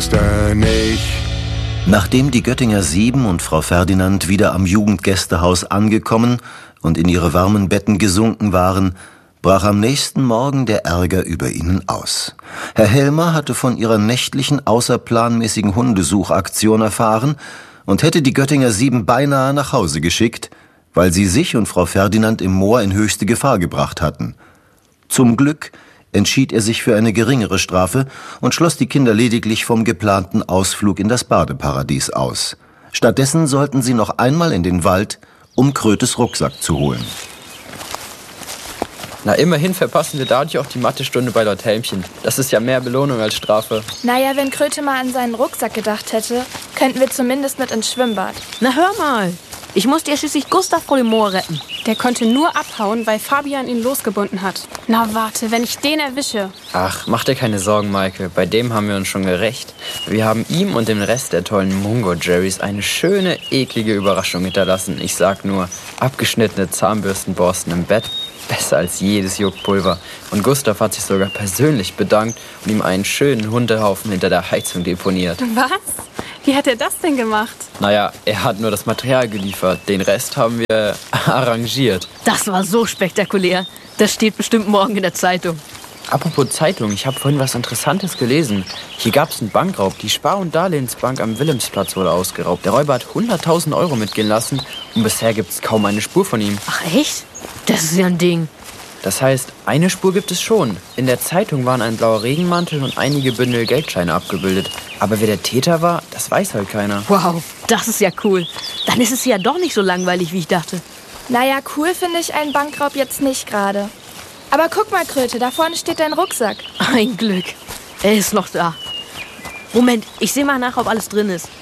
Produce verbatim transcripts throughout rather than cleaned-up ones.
Monster nicht. Nachdem die Göttinger Sieben und Frau Ferdinand wieder am Jugendgästehaus angekommen und in ihre warmen Betten gesunken waren, brach am nächsten Morgen der Ärger über ihnen aus. Herr Helmer hatte von ihrer nächtlichen, außerplanmäßigen Hundesuchaktion erfahren und hätte die Göttinger Sieben beinahe nach Hause geschickt, weil sie sich und Frau Ferdinand im Moor in höchste Gefahr gebracht hatten. Zum Glück entschied er sich für eine geringere Strafe und schloss die Kinder lediglich vom geplanten Ausflug in das Badeparadies aus. Stattdessen sollten sie noch einmal in den Wald, um Krötes Rucksack zu holen. Na, immerhin verpassen wir dadurch auch die Mathestunde bei Lord Helmchen. Das ist ja mehr Belohnung als Strafe. Naja, wenn Kröte mal an seinen Rucksack gedacht hätte, könnten wir zumindest mit ins Schwimmbad. Na hör mal, ich musste ja schließlich Gustav vor dem Moor retten. Der konnte nur abhauen, weil Fabian ihn losgebunden hat. Na warte, wenn ich den erwische. Ach, mach dir keine Sorgen, Maike. Bei dem haben wir uns schon gerecht. Wir haben ihm und dem Rest der tollen Mungo-Jerrys eine schöne, eklige Überraschung hinterlassen. Ich sag nur, abgeschnittene Zahnbürstenborsten im Bett. Besser als jedes Juckpulver. Und Gustav hat sich sogar persönlich bedankt und ihm einen schönen Hundehaufen hinter der Heizung deponiert. Was? Wie hat er das denn gemacht? Naja, er hat nur das Material geliefert. Den Rest haben wir arrangiert. Das war so spektakulär. Das steht bestimmt morgen in der Zeitung. Apropos Zeitung, ich habe vorhin was Interessantes gelesen. Hier gab es einen Bankraub. Die Spar- und Darlehensbank am Wilhelmsplatz wurde ausgeraubt. Der Räuber hat hunderttausend Euro mitgehen lassen und bisher gibt es kaum eine Spur von ihm. Ach echt? Das ist ja ein Ding. Das heißt, eine Spur gibt es schon. In der Zeitung waren ein blauer Regenmantel und einige Bündel Geldscheine abgebildet. Aber wer der Täter war, das weiß halt keiner. Wow, das ist ja cool. Dann ist es ja doch nicht so langweilig, wie ich dachte. Naja, cool finde ich einen Bankraub jetzt nicht gerade. Aber guck mal, Kröte, da vorne steht dein Rucksack. Ein Glück. Er ist noch da. Moment, ich sehe mal nach, ob alles drin ist.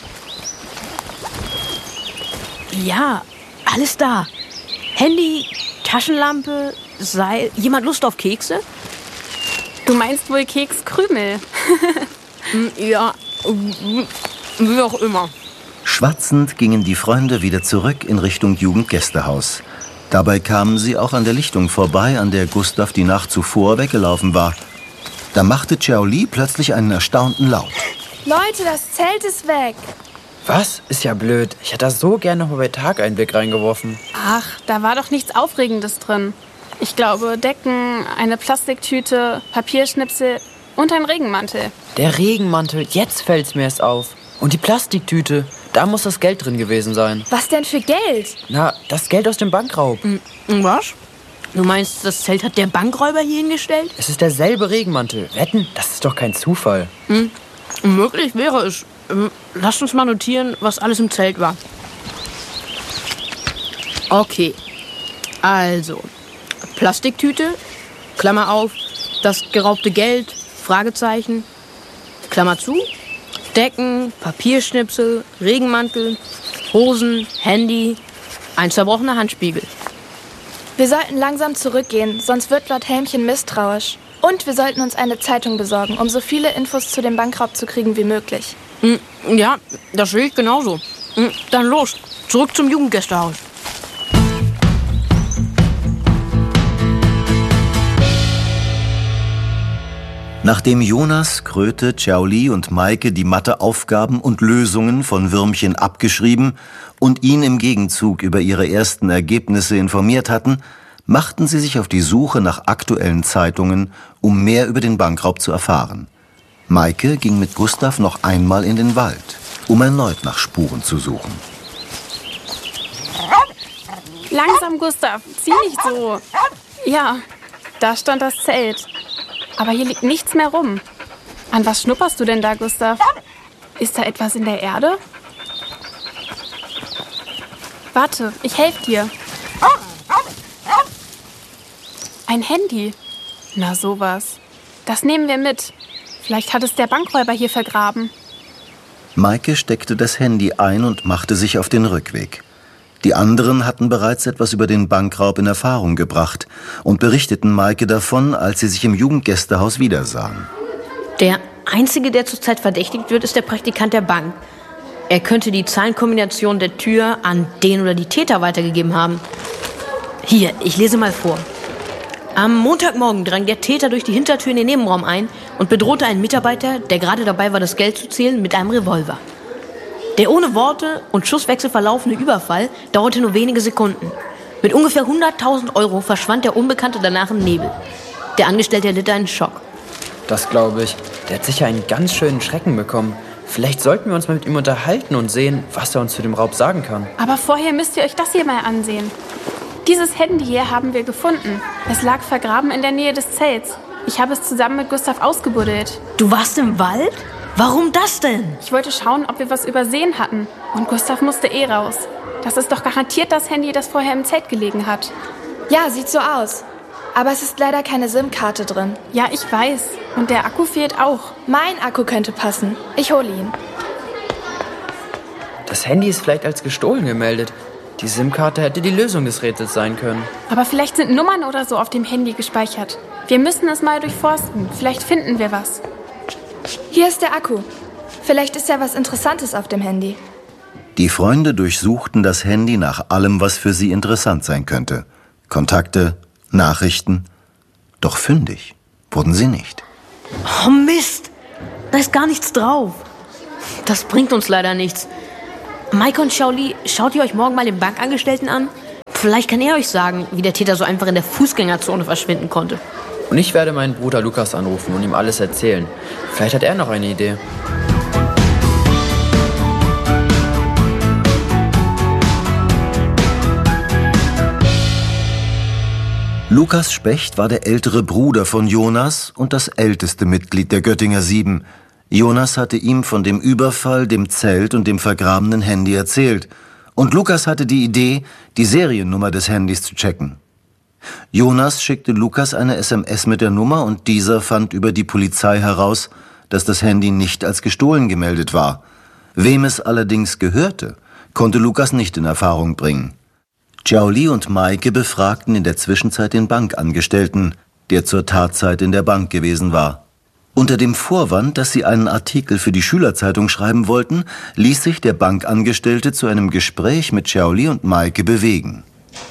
Ja, alles da. Handy, Taschenlampe, Seil. Jemand Lust auf Kekse? Du meinst wohl Kekskrümel? Ja, wie auch immer. Schwatzend gingen die Freunde wieder zurück in Richtung Jugendgästehaus. Dabei kamen sie auch an der Lichtung vorbei, an der Gustav die Nacht zuvor weggelaufen war. Da machte Xiaoli plötzlich einen erstaunten Laut. Leute, das Zelt ist weg. Was? Ist ja blöd. Ich hätte da so gerne noch mal bei Tag einen Blick reingeworfen. Ach, da war doch nichts Aufregendes drin. Ich glaube, Decken, eine Plastiktüte, Papierschnipsel und ein Regenmantel. Der Regenmantel, jetzt fällt's mir erst auf. Und die Plastiktüte, da muss das Geld drin gewesen sein. Was denn für Geld? Na, das Geld aus dem Bankraub. Was? Du meinst, das Zelt hat der Bankräuber hier hingestellt? Es ist derselbe Regenmantel. Wetten, das ist doch kein Zufall. Hm. Möglich wäre es. Lasst uns mal notieren, was alles im Zelt war. Okay. Also, Plastiktüte, Klammer auf, das geraubte Geld, Fragezeichen, Klammer zu, Decken, Papierschnipsel, Regenmantel, Hosen, Handy, ein zerbrochener Handspiegel. Wir sollten langsam zurückgehen, sonst wird Lord Helmchen misstrauisch. Und wir sollten uns eine Zeitung besorgen, um so viele Infos zu dem Bankraub zu kriegen wie möglich. Ja, das sehe ich genauso. Dann los, zurück zum Jugendgästehaus. Nachdem Jonas, Kröte, Xiaoli und Maike die Matheaufgaben und Lösungen von Würmchen abgeschrieben und ihn im Gegenzug über ihre ersten Ergebnisse informiert hatten, machten sie sich auf die Suche nach aktuellen Zeitungen, um mehr über den Bankraub zu erfahren. Maike ging mit Gustav noch einmal in den Wald, um erneut nach Spuren zu suchen. Langsam, Gustav, zieh nicht so. Ja, da stand das Zelt. Aber hier liegt nichts mehr rum. An was schnupperst du denn da, Gustav? Ist da etwas in der Erde? Warte, ich helfe dir. Ein Handy. Na sowas. Das nehmen wir mit. Vielleicht hat es der Bankräuber hier vergraben. Maike steckte das Handy ein und machte sich auf den Rückweg. Die anderen hatten bereits etwas über den Bankraub in Erfahrung gebracht und berichteten Maike davon, als sie sich im Jugendgästehaus wiedersahen. Der Einzige, der zurzeit verdächtigt wird, ist der Praktikant der Bank. Er könnte die Zahlenkombination der Tür an den oder die Täter weitergegeben haben. Hier, ich lese mal vor. Am Montagmorgen drang der Täter durch die Hintertür in den Nebenraum ein und bedrohte einen Mitarbeiter, der gerade dabei war, das Geld zu zählen, mit einem Revolver. Der ohne Worte und Schusswechsel verlaufende Überfall dauerte nur wenige Sekunden. Mit ungefähr hunderttausend Euro verschwand der Unbekannte danach im Nebel. Der Angestellte erlitt einen Schock. Das glaube ich. Der hat sicher einen ganz schönen Schrecken bekommen. Vielleicht sollten wir uns mal mit ihm unterhalten und sehen, was er uns zu dem Raub sagen kann. Aber vorher müsst ihr euch das hier mal ansehen. Dieses Handy hier haben wir gefunden. Es lag vergraben in der Nähe des Zelts. Ich habe es zusammen mit Gustav ausgebuddelt. Du warst im Wald? Warum das denn? Ich wollte schauen, ob wir was übersehen hatten. Und Gustav musste eh raus. Das ist doch garantiert das Handy, das vorher im Zelt gelegen hat. Ja, sieht so aus. Aber es ist leider keine SIM-Karte drin. Ja, ich weiß. Und der Akku fehlt auch. Mein Akku könnte passen. Ich hole ihn. Das Handy ist vielleicht als gestohlen gemeldet. Die SIM-Karte hätte die Lösung des Rätsels sein können. Aber vielleicht sind Nummern oder so auf dem Handy gespeichert. Wir müssen es mal durchforsten. Vielleicht finden wir was. Hier ist der Akku. Vielleicht ist ja was Interessantes auf dem Handy. Die Freunde durchsuchten das Handy nach allem, was für sie interessant sein könnte. Kontakte, Nachrichten. Doch fündig wurden sie nicht. Oh Mist, da ist gar nichts drauf. Das bringt uns leider nichts. Maike und Shaoli, schaut ihr euch morgen mal den Bankangestellten an? Vielleicht kann er euch sagen, wie der Täter so einfach in der Fußgängerzone verschwinden konnte. Und ich werde meinen Bruder Lukas anrufen und ihm alles erzählen. Vielleicht hat er noch eine Idee. Lukas Specht war der ältere Bruder von Jonas und das älteste Mitglied der Göttinger Sieben. Jonas hatte ihm von dem Überfall, dem Zelt und dem vergrabenen Handy erzählt. Und Lukas hatte die Idee, die Seriennummer des Handys zu checken. Jonas schickte Lukas eine S M S mit der Nummer und dieser fand über die Polizei heraus, dass das Handy nicht als gestohlen gemeldet war. Wem es allerdings gehörte, konnte Lukas nicht in Erfahrung bringen. Shaoli und Maike befragten in der Zwischenzeit den Bankangestellten, der zur Tatzeit in der Bank gewesen war. Unter dem Vorwand, dass sie einen Artikel für die Schülerzeitung schreiben wollten, ließ sich der Bankangestellte zu einem Gespräch mit Shaoli und Maike bewegen.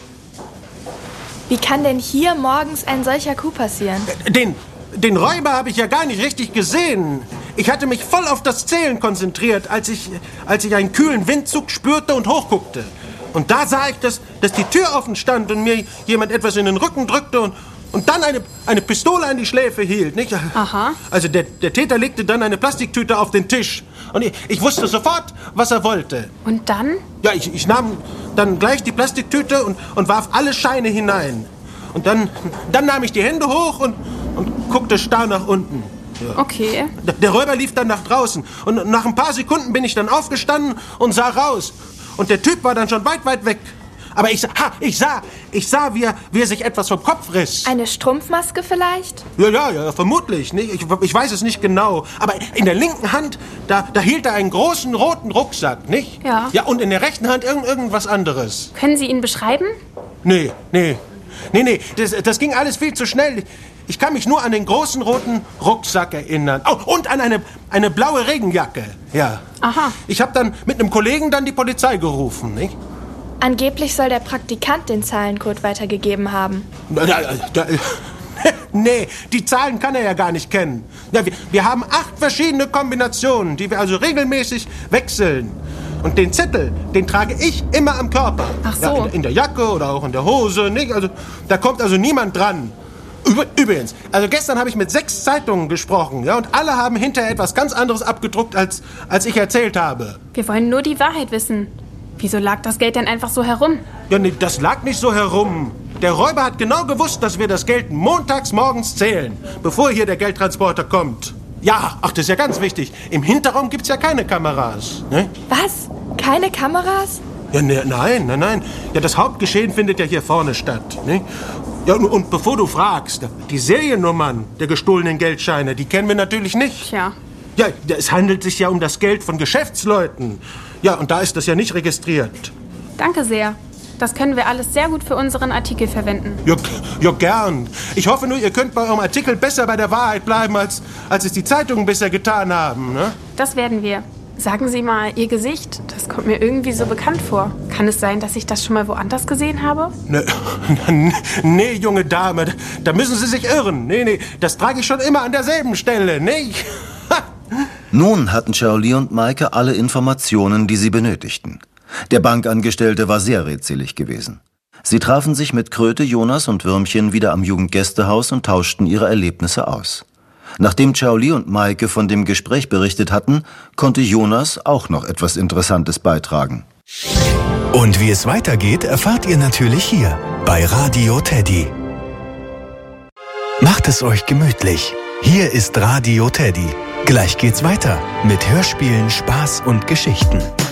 Wie kann denn hier morgens ein solcher Coup passieren? Den, den Räuber habe ich ja gar nicht richtig gesehen. Ich hatte mich voll auf das Zählen konzentriert, als ich, als ich einen kühlen Windzug spürte und hochguckte. Und da sah ich, dass, dass die Tür offen stand und mir jemand etwas in den Rücken drückte und, und dann eine, eine Pistole an die Schläfe hielt. Nicht? Aha. Also der, der Täter legte dann eine Plastiktüte auf den Tisch. Und ich, ich wusste sofort, was er wollte. Und dann? Ja, ich, ich nahm dann gleich die Plastiktüte und, und warf alle Scheine hinein. Und dann, dann nahm ich die Hände hoch und, und guckte starr nach unten. Ja. Okay. Der, der Räuber lief dann nach draußen. Und nach ein paar Sekunden bin ich dann aufgestanden und sah raus. Und der Typ war dann schon weit, weit weg. Aber ich, ha, ich sah, ich sah, wie er, wie er sich etwas vom Kopf riss. Eine Strumpfmaske vielleicht? Ja, ja, ja, vermutlich. Nicht? Ich, ich weiß es nicht genau. Aber in der linken Hand, da, da hielt er einen großen roten Rucksack, nicht? Ja. Ja, und in der rechten Hand irgend, irgendwas anderes. Können Sie ihn beschreiben? Nee, nee. Nee, nee, das, das ging alles viel zu schnell. Ich kann mich nur an den großen roten Rucksack erinnern. Oh, und an eine, eine blaue Regenjacke. Ja. Aha. Ich habe dann mit einem Kollegen dann die Polizei gerufen, nicht? Angeblich soll der Praktikant den Zahlencode weitergegeben haben. Da, da, da, nee, die Zahlen kann er ja gar nicht kennen. Ja, wir, wir haben acht verschiedene Kombinationen, die wir also regelmäßig wechseln. Und den Zettel, den trage ich immer am Körper. Ach so. Ja, in, in der Jacke oder auch in der Hose, nicht? Also, da kommt also niemand dran. Übrigens, also gestern habe ich mit sechs Zeitungen gesprochen, ja, und alle haben hinterher etwas ganz anderes abgedruckt, als, als ich erzählt habe. Wir wollen nur die Wahrheit wissen. Wieso lag das Geld denn einfach so herum? Ja, nee, das lag nicht so herum. Der Räuber hat genau gewusst, dass wir das Geld montags morgens zählen, bevor hier der Geldtransporter kommt. Ja, ach, das ist ja ganz wichtig. Im Hinterraum gibt's ja keine Kameras, ne? Was? Keine Kameras? Ja, ne, nein, nein, nein. Ja, das Hauptgeschehen findet ja hier vorne statt, ne? Ja, und, und bevor du fragst, die Seriennummern der gestohlenen Geldscheine, die kennen wir natürlich nicht. Tja. Ja, es handelt sich ja um das Geld von Geschäftsleuten. Ja, und da ist das ja nicht registriert. Danke sehr. Das können wir alles sehr gut für unseren Artikel verwenden. Ja, ja, gern. Ich hoffe nur, ihr könnt bei eurem Artikel besser bei der Wahrheit bleiben, als, als es die Zeitungen bisher getan haben, ne? Das werden wir. Sagen Sie mal, Ihr Gesicht, das kommt mir irgendwie so bekannt vor. Kann es sein, dass ich das schon mal woanders gesehen habe? Ne, nee, junge Dame, da müssen Sie sich irren. Nee, nee, das trage ich schon immer an derselben Stelle, nee. Nun hatten Charlie und Maike alle Informationen, die sie benötigten. Der Bankangestellte war sehr redselig gewesen. Sie trafen sich mit Kröte, Jonas und Würmchen wieder am Jugendgästehaus und tauschten ihre Erlebnisse aus. Nachdem Charlie und Maike von dem Gespräch berichtet hatten, konnte Jonas auch noch etwas Interessantes beitragen. Und wie es weitergeht, erfahrt ihr natürlich hier bei Radio Teddy. Macht es euch gemütlich. Hier ist Radio Teddy. Gleich geht's weiter mit Hörspielen, Spaß und Geschichten.